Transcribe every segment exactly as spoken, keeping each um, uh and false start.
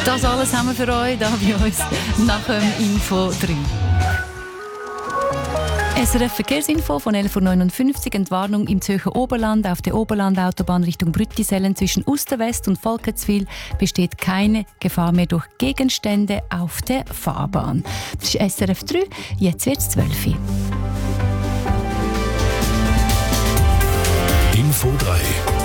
Das alles haben wir für euch da bei uns nach dem Info drei. S R F Verkehrsinfo von elf Uhr neunundfünfzig. Entwarnung im Zürcher Oberland. Auf der Oberlandautobahn Richtung Brüttisellen zwischen Usterwest und Volketswil besteht keine Gefahr mehr durch Gegenstände auf der Fahrbahn. Das ist S R F drei. Jetzt wird es zwölf Uhr. Info drei.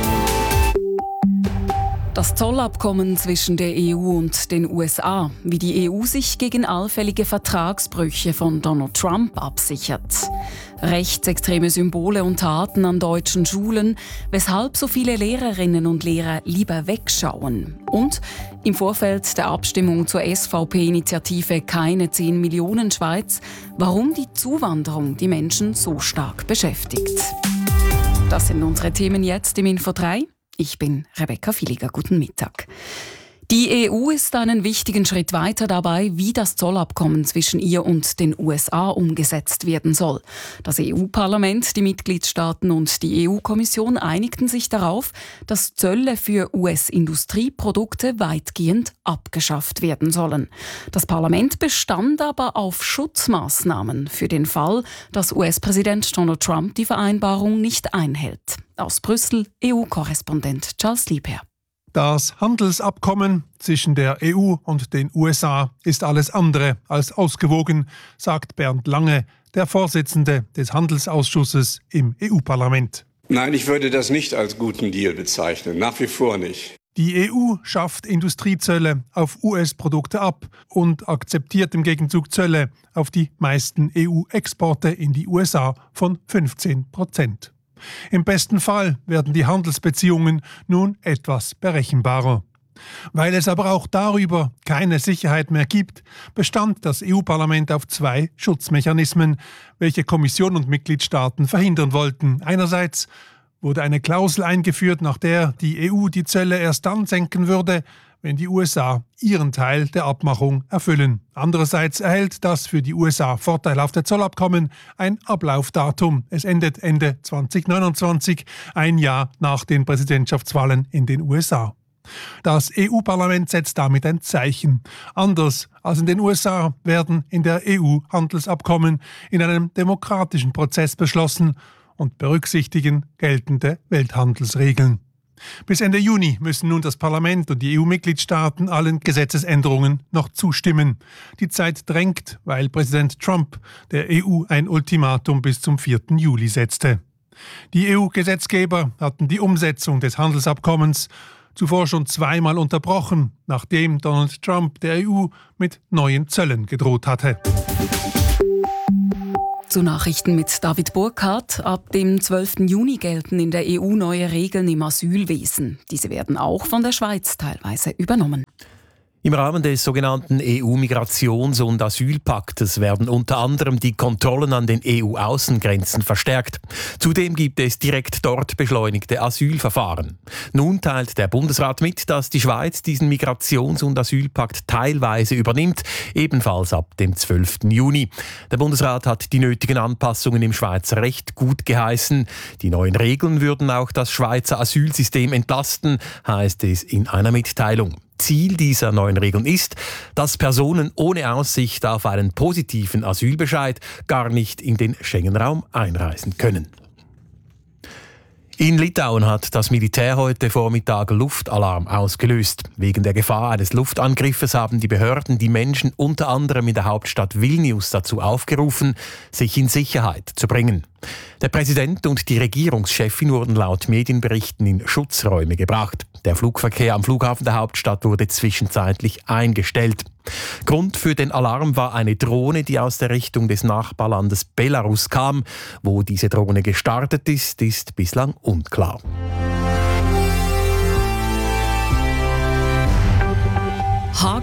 Das Zollabkommen zwischen der E U und den U S A, wie die E U sich gegen allfällige Vertragsbrüche von Donald Trump absichert. Rechtsextreme Symbole und Taten an deutschen Schulen, weshalb so viele Lehrerinnen und Lehrer lieber wegschauen. Und im Vorfeld der Abstimmung zur S V P-Initiative Keine zehn Millionen Schweiz, warum die Zuwanderung die Menschen so stark beschäftigt. Das sind unsere Themen jetzt im Info drei. Ich bin Rebecca Villiger. Guten Mittag. Die E U ist einen wichtigen Schritt weiter dabei, wie das Zollabkommen zwischen ihr und den U S A umgesetzt werden soll. Das E U-Parlament, die Mitgliedstaaten und die E U-Kommission einigten sich darauf, dass Zölle für U S-Industrieprodukte weitgehend abgeschafft werden sollen. Das Parlament bestand aber auf Schutzmaßnahmen für den Fall, dass U S-Präsident Donald Trump die Vereinbarung nicht einhält. Aus Brüssel, E U-Korrespondent Charles Liebherr. Das Handelsabkommen zwischen der E U und den U S A ist alles andere als ausgewogen, sagt Bernd Lange, der Vorsitzende des Handelsausschusses im E U-Parlament. Nein, ich würde das nicht als guten Deal bezeichnen, nach wie vor nicht. Die E U schafft Industriezölle auf U S-Produkte ab und akzeptiert im Gegenzug Zölle auf die meisten E U-Exporte in die U S A von fünfzehn Prozent. Im besten Fall werden die Handelsbeziehungen nun etwas berechenbarer. Weil es aber auch darüber keine Sicherheit mehr gibt, bestand das E U-Parlament auf zwei Schutzmechanismen, welche Kommission und Mitgliedstaaten verhindern wollten. Einerseits wurde eine Klausel eingeführt, nach der die E U die Zölle erst dann senken würde, wenn die U S A ihren Teil der Abmachung erfüllen. Andererseits erhält das für die U S A vorteilhafte Zollabkommen ein Ablaufdatum. Es endet Ende zwanzig neunundzwanzig, ein Jahr nach den Präsidentschaftswahlen in den U S A. Das E U-Parlament setzt damit ein Zeichen. Anders als in den U S A werden in der E U Handelsabkommen in einem demokratischen Prozess beschlossen und berücksichtigen geltende Welthandelsregeln. Bis Ende Juni müssen nun das Parlament und die E U-Mitgliedstaaten allen Gesetzesänderungen noch zustimmen. Die Zeit drängt, weil Präsident Trump der E U ein Ultimatum bis zum vierten Juli setzte. Die E U-Gesetzgeber hatten die Umsetzung des Handelsabkommens zuvor schon zweimal unterbrochen, nachdem Donald Trump der E U mit neuen Zöllen gedroht hatte. Zu Nachrichten mit David Burkhardt. Ab dem zwölften Juni gelten in der E U neue Regeln im Asylwesen. Diese werden auch von der Schweiz teilweise übernommen. Im Rahmen des sogenannten E U-Migrations- und Asylpaktes werden unter anderem die Kontrollen an den E U-Außengrenzen verstärkt. Zudem gibt es direkt dort beschleunigte Asylverfahren. Nun teilt der Bundesrat mit, dass die Schweiz diesen Migrations- und Asylpakt teilweise übernimmt, ebenfalls ab dem zwölften Juni. Der Bundesrat hat die nötigen Anpassungen im Schweizer Recht gut geheißen. Die neuen Regeln würden auch das Schweizer Asylsystem entlasten, heißt es in einer Mitteilung. Ziel dieser neuen Regeln ist, dass Personen ohne Aussicht auf einen positiven Asylbescheid gar nicht in den Schengen-Raum einreisen können. In Litauen hat das Militär heute Vormittag Luftalarm ausgelöst. Wegen der Gefahr eines Luftangriffes haben die Behörden die Menschen unter anderem in der Hauptstadt Vilnius dazu aufgerufen, sich in Sicherheit zu bringen. Der Präsident und die Regierungschefin wurden laut Medienberichten in Schutzräume gebracht. Der Flugverkehr am Flughafen der Hauptstadt wurde zwischenzeitlich eingestellt. Grund für den Alarm war eine Drohne, die aus der Richtung des Nachbarlandes Belarus kam. Wo diese Drohne gestartet ist, ist bislang unklar. Haag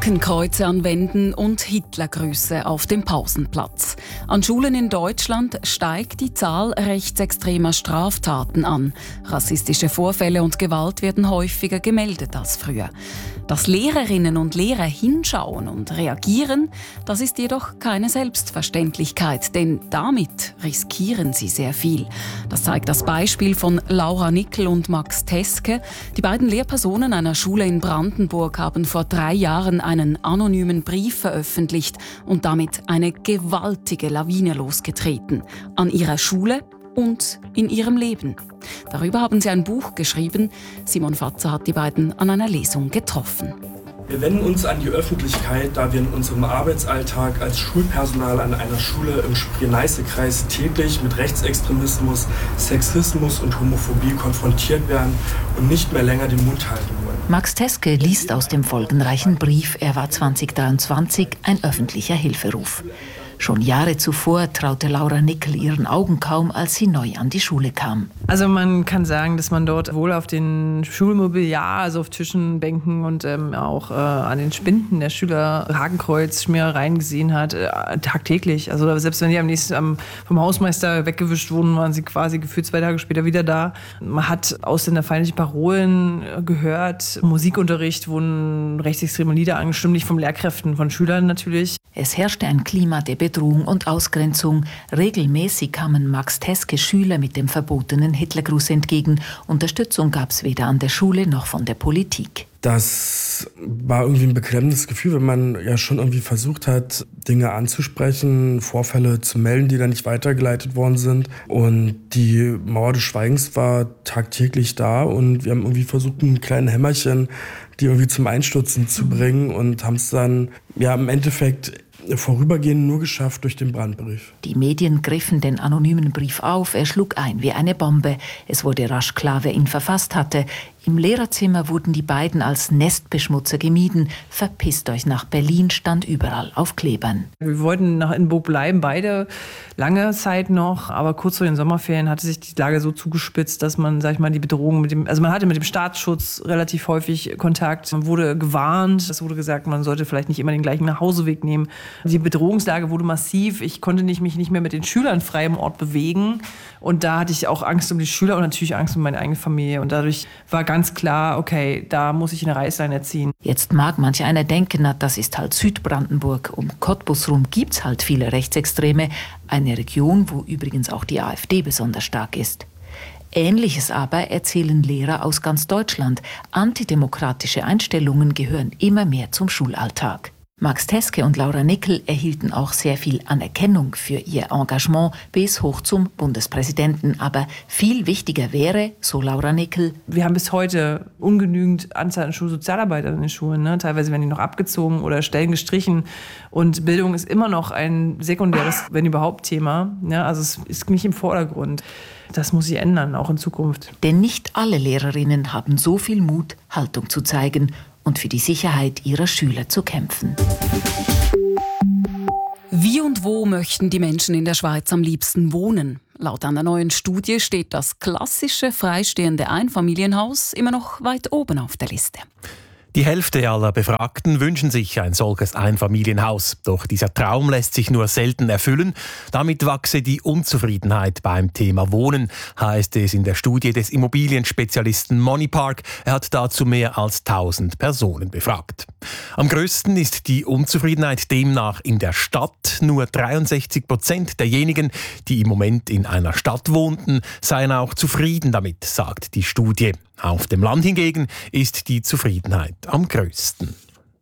Hakenkreuze an Wänden und Hitlergrüße auf dem Pausenplatz. An Schulen in Deutschland steigt die Zahl rechtsextremer Straftaten an. Rassistische Vorfälle und Gewalt werden häufiger gemeldet als früher. Dass Lehrerinnen und Lehrer hinschauen und reagieren, das ist jedoch keine Selbstverständlichkeit, denn damit riskieren sie sehr viel. Das zeigt das Beispiel von Laura Nickel und Max Teske. Die beiden Lehrpersonen einer Schule in Brandenburg haben vor drei Jahren einen anonymen Brief veröffentlicht und damit eine gewaltige Lawine losgetreten. An ihrer Schule und in ihrem Leben. Darüber haben sie ein Buch geschrieben. Simon Fatzer hat die beiden an einer Lesung getroffen. Wir wenden uns an die Öffentlichkeit, da wir in unserem Arbeitsalltag als Schulpersonal an einer Schule im Spree-Neiße-Kreis täglich mit Rechtsextremismus, Sexismus und Homophobie konfrontiert werden und nicht mehr länger den Mund halten wollen. Max Teske liest aus dem folgenreichen Brief, er war zwanzig dreiundzwanzig, ein öffentlicher Hilferuf. Schon Jahre zuvor traute Laura Nickel ihren Augen kaum, als sie neu an die Schule kam. Also man kann sagen, dass man dort wohl auf den Schulmobiliar, also auf Tischen, Bänken und ähm, auch äh, an den Spinden der Schüler Hakenkreuz, Schmierereien gesehen hat, äh, tagtäglich. Also selbst wenn die am nächsten ähm, vom Hausmeister weggewischt wurden, waren sie quasi gefühlt zwei Tage später wieder da. Man hat ausländerfeindliche Parolen gehört, Musikunterricht wurden rechtsextreme Lieder angestimmt, nicht von Lehrkräften, von Schülern natürlich. Es herrschte ein Klima der Bedrohung und Ausgrenzung. Regelmäßig kamen Max Teske Schüler mit dem verbotenen Hitlergruß entgegen. Unterstützung gab es weder an der Schule noch von der Politik. Das war irgendwie ein beklemmendes Gefühl, wenn man ja schon irgendwie versucht hat, Dinge anzusprechen, Vorfälle zu melden, die dann nicht weitergeleitet worden sind. Und die Mauer des Schweigens war tagtäglich da und wir haben irgendwie versucht, ein kleines Hämmerchen, die irgendwie zum Einstürzen zu bringen und haben es dann ja im Endeffekt vorübergehend nur geschafft durch den Brandbrief. Die Medien griffen den anonymen Brief auf, er schlug ein wie eine Bombe. Es wurde rasch klar, wer ihn verfasst hatte. Im Lehrerzimmer wurden die beiden als Nestbeschmutzer gemieden. Verpisst euch nach Berlin stand überall auf Klebern. Wir wollten nach Innenburg bleiben, beide lange Zeit noch. Aber kurz vor den Sommerferien hatte sich die Lage so zugespitzt, dass man, sag ich mal, die Bedrohung mit dem, also man hatte mit dem Staatsschutz relativ häufig Kontakt. Man wurde gewarnt. Es wurde gesagt, man sollte vielleicht nicht immer den gleichen Nachhauseweg nehmen. Die Bedrohungslage wurde massiv. Ich konnte nicht, mich nicht mehr mit den Schülern frei im Ort bewegen. Und da hatte ich auch Angst um die Schüler und natürlich Angst um meine eigene Familie. Und dadurch war ganz klar, okay, da muss ich eine Reißleine ziehen. Jetzt mag manch einer denken, na, das ist halt Südbrandenburg. Um Cottbus rum gibt's halt viele Rechtsextreme. Eine Region, wo übrigens auch die AfD besonders stark ist. Ähnliches aber erzählen Lehrer aus ganz Deutschland. Antidemokratische Einstellungen gehören immer mehr zum Schulalltag. Max Teske und Laura Nickel erhielten auch sehr viel Anerkennung für ihr Engagement bis hoch zum Bundespräsidenten. Aber viel wichtiger wäre, so Laura Nickel: Wir haben bis heute ungenügend Anzahl an Schulsozialarbeitern in den Schulen. Ne? Teilweise werden die noch abgezogen oder Stellen gestrichen. Und Bildung ist immer noch ein sekundäres, wenn überhaupt, Thema. Ja, also es ist nicht im Vordergrund. Das muss sich ändern, auch in Zukunft. Denn nicht alle Lehrerinnen haben so viel Mut, Haltung zu zeigen und für die Sicherheit ihrer Schüler zu kämpfen. Wie und wo möchten die Menschen in der Schweiz am liebsten wohnen? Laut einer neuen Studie steht das klassische freistehende Einfamilienhaus immer noch weit oben auf der Liste. Die Hälfte aller Befragten wünschen sich ein solches Einfamilienhaus. Doch dieser Traum lässt sich nur selten erfüllen. Damit wachse die Unzufriedenheit beim Thema Wohnen, heißt es in der Studie des Immobilienspezialisten Moneypark. Er hat dazu mehr als tausend Personen befragt. Am größten ist die Unzufriedenheit demnach in der Stadt. Nur dreiundsechzig Prozent derjenigen, die im Moment in einer Stadt wohnten, seien auch zufrieden damit, sagt die Studie. Auf dem Land hingegen ist die Zufriedenheit am größten.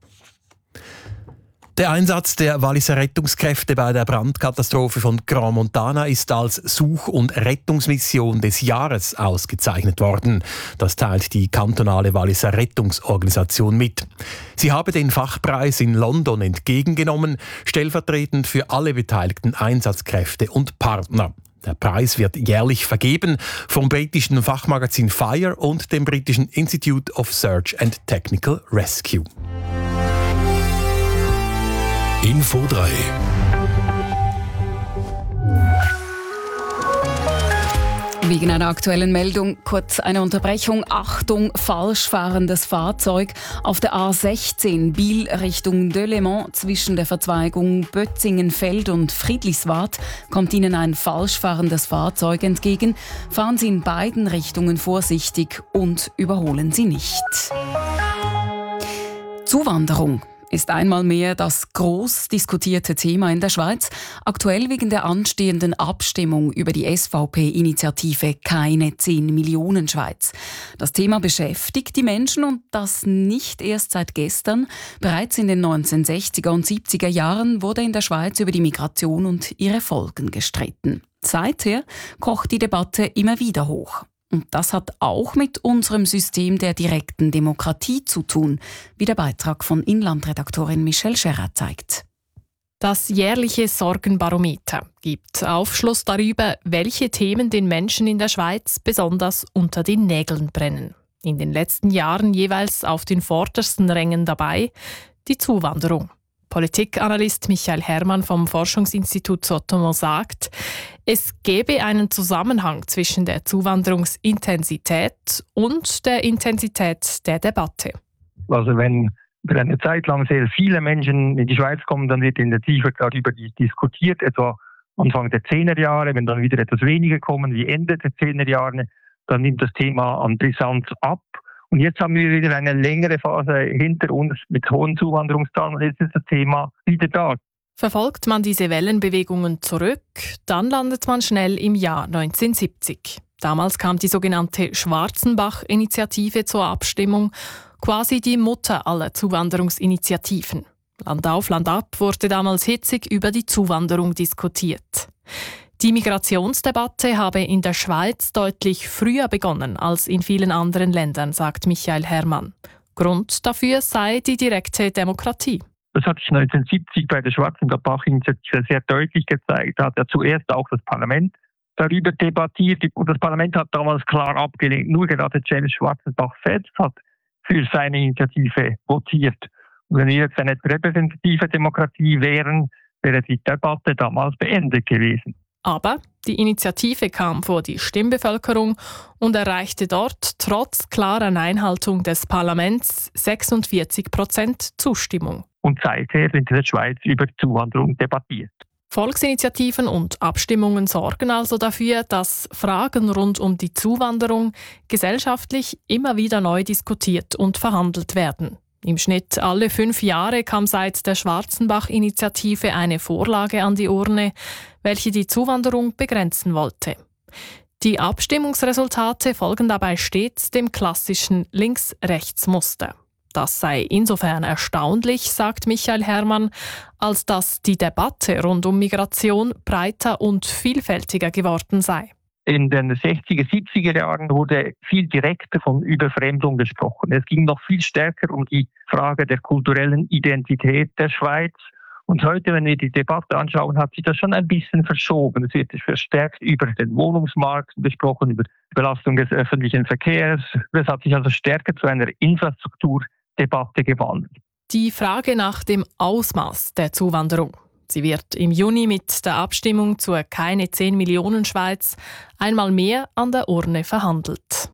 Der Einsatz der Walliser Rettungskräfte bei der Brandkatastrophe von Grand Montana ist als Such- und Rettungsmission des Jahres ausgezeichnet worden. Das teilt die kantonale Walliser Rettungsorganisation mit. Sie habe den Fachpreis in London entgegengenommen, stellvertretend für alle beteiligten Einsatzkräfte und Partner. Der Preis wird jährlich vergeben vom britischen Fachmagazin Fire und dem britischen Institute of Search and Technical Rescue. Info drei. Wegen einer aktuellen Meldung kurz eine Unterbrechung. Achtung, falsch fahrendes Fahrzeug. Auf der A sechzehn Biel Richtung Delémont zwischen der Verzweigung Bötzingenfeld und Friedlichswart kommt Ihnen ein falsch fahrendes Fahrzeug entgegen. Fahren Sie in beiden Richtungen vorsichtig und überholen Sie nicht. Zuwanderung ist einmal mehr das groß diskutierte Thema in der Schweiz. Aktuell wegen der anstehenden Abstimmung über die S V P-Initiative «Keine zehn Millionen Schweiz». Das Thema beschäftigt die Menschen und das nicht erst seit gestern. Bereits in den neunzehnhundertsechziger und siebziger Jahren wurde in der Schweiz über die Migration und ihre Folgen gestritten. Seither kocht die Debatte immer wieder hoch. Und das hat auch mit unserem System der direkten Demokratie zu tun, wie der Beitrag von Inlandredaktorin Michelle Scherer zeigt. Das jährliche Sorgenbarometer gibt Aufschluss darüber, welche Themen den Menschen in der Schweiz besonders unter den Nägeln brennen. In den letzten Jahren jeweils auf den vordersten Rängen dabei die Zuwanderung. Politikanalyst Michael Hermann vom Forschungsinstitut Sotomo sagt, es gäbe einen Zusammenhang zwischen der Zuwanderungsintensität und der Intensität der Debatte. Also wenn über eine Zeit lang sehr viele Menschen in die Schweiz kommen, dann wird intensiver darüber diskutiert, etwa Anfang der Zehnerjahre. Wenn dann wieder etwas weniger kommen, wie Ende der Zehnerjahre, dann nimmt das Thema an Brisanz ab. Und jetzt haben wir wieder eine längere Phase hinter uns mit hohen Zuwanderungszahlen und jetzt ist das Thema wieder da. Verfolgt man diese Wellenbewegungen zurück, dann landet man schnell im Jahr neunzehnhundertsiebzig. Damals kam die sogenannte Schwarzenbach-Initiative zur Abstimmung, quasi die Mutter aller Zuwanderungsinitiativen. Land auf, Land ab wurde damals hitzig über die Zuwanderung diskutiert. Die Migrationsdebatte habe in der Schweiz deutlich früher begonnen als in vielen anderen Ländern, sagt Michael Hermann. Grund dafür sei die direkte Demokratie. Das hat sich neunzehnhundertsiebzig bei der Schwarzenbach-Initiative sehr deutlich gezeigt. Da hat ja zuerst auch das Parlament darüber debattiert und das Parlament hat damals klar abgelehnt. Nur gerade James Schwarzenbach selbst hat für seine Initiative votiert. Und wenn wir jetzt eine repräsentative Demokratie wären, wäre die Debatte damals beendet gewesen. Aber die Initiative kam vor die Stimmbevölkerung und erreichte dort trotz klarer Einhaltung des Parlaments sechsundvierzig Prozent Zustimmung. Und seither wird in der Schweiz über Zuwanderung debattiert. Volksinitiativen und Abstimmungen sorgen also dafür, dass Fragen rund um die Zuwanderung gesellschaftlich immer wieder neu diskutiert und verhandelt werden. Im Schnitt alle fünf Jahre kam seit der Schwarzenbach-Initiative eine Vorlage an die Urne, welche die Zuwanderung begrenzen wollte. Die Abstimmungsresultate folgen dabei stets dem klassischen Links-Rechts-Muster. Das sei insofern erstaunlich, sagt Michael Hermann, als dass die Debatte rund um Migration breiter und vielfältiger geworden sei. In den sechziger, siebziger Jahren wurde viel direkter von Überfremdung gesprochen. Es ging noch viel stärker um die Frage der kulturellen Identität der Schweiz. Und heute, wenn wir die Debatte anschauen, hat sich das schon ein bisschen verschoben. Es wird verstärkt über den Wohnungsmarkt besprochen, über die Belastung des öffentlichen Verkehrs. Es hat sich also stärker zu einer Infrastrukturdebatte gewandelt. Die Frage nach dem Ausmaß der Zuwanderung. Sie wird im Juni mit der Abstimmung zur «Keine zehn Millionen Schweiz» einmal mehr an der Urne verhandelt.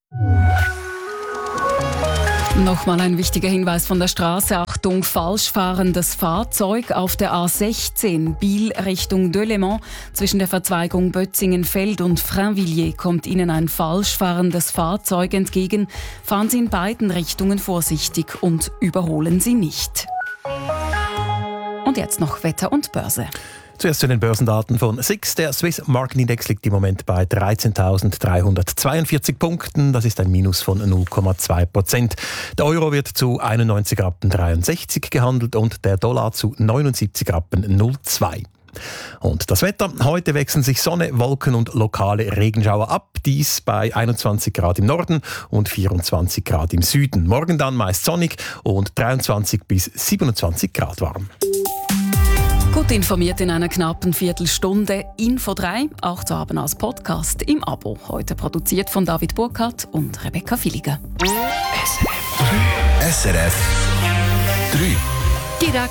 Nochmal ein wichtiger Hinweis von der Straße. Achtung, falsch fahrendes Fahrzeug auf der A sechzehn Biel Richtung Delémont. Zwischen der Verzweigung Bötzingenfeld und Frainvilliers kommt Ihnen ein falsch fahrendes Fahrzeug entgegen. Fahren Sie in beiden Richtungen vorsichtig und überholen Sie nicht. Und jetzt noch Wetter und Börse. Zuerst zu den Börsendaten von S I X. Der Swiss Market Index liegt im Moment bei dreizehntausenddreihundertzweiundvierzig Punkten. Das ist ein Minus von null Komma zwei Prozent. Der Euro wird zu einundneunzig Rappen dreiundsechzig gehandelt und der Dollar zu neunundsiebzig Rappen null Komma zwei. Und das Wetter. Heute wechseln sich Sonne, Wolken und lokale Regenschauer ab. Dies bei einundzwanzig Grad im Norden und vierundzwanzig Grad im Süden. Morgen dann meist sonnig und dreiundzwanzig bis siebenundzwanzig Grad warm. Gut informiert in einer knappen Viertelstunde. Info drei, auch zu haben als Podcast im Abo. Heute produziert von David Burkhardt und Rebecca Villiger. S R F drei. Direkt